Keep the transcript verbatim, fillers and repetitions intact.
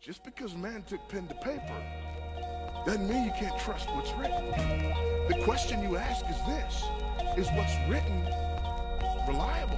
Just because man took pen to paper doesn't mean you can't trust what's written. The question you ask is this: is what's written reliable?